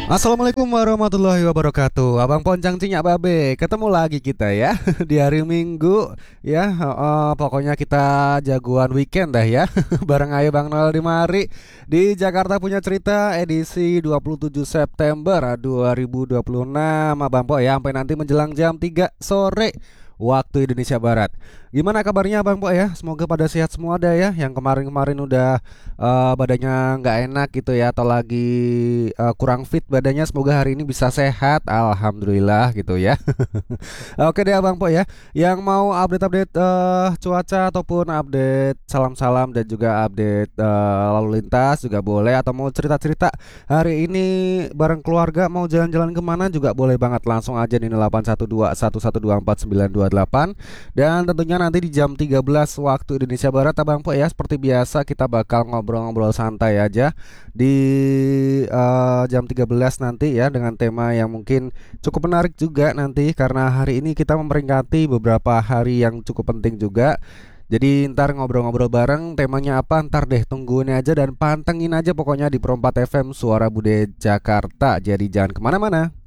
Assalamualaikum warahmatullahi wabarakatuh. Abang Poncang Cinyak Babe, ketemu lagi kita ya di hari Minggu ya. Pokoknya kita jagoan weekend dah ya. Bareng ayo Bang Noel di mari di Jakarta Punya Cerita edisi 27 September 2026 Abang Po ya, sampai nanti menjelang jam 3 sore waktu Indonesia Barat. Gimana kabarnya Bang Po ya? Semoga pada sehat semua dah ya. Yang kemarin-kemarin udah badannya nggak enak gitu ya, atau lagi kurang fit badannya, semoga hari ini bisa sehat. Alhamdulillah gitu ya. Oke deh Abang Po ya. Yang mau update-update cuaca ataupun update salam-salam dan juga update lalu lintas juga boleh, atau mau cerita-cerita hari ini bareng keluarga mau jalan-jalan kemana juga boleh banget, langsung aja di 81211249228. Dan tentunya nanti di jam 13 waktu Indonesia Barat Abang Po ya, seperti biasa kita bakal ngobrol-ngobrol santai aja di jam 13 nanti ya, dengan tema yang mungkin cukup menarik juga nanti, karena hari ini kita memperingati beberapa hari yang cukup penting juga. Jadi ntar ngobrol-ngobrol bareng, temanya apa ntar deh tungguin aja dan pantengin aja pokoknya di Pro 4 FM Suara Bude Jakarta. Jadi jangan kemana-mana.